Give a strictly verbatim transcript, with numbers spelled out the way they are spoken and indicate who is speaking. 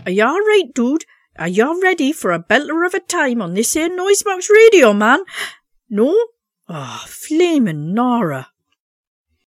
Speaker 1: Are you all right, dude? Are you all ready for a belter of a time on this here Noisebox Radio, man? No? Ah, oh, flamin' Nora.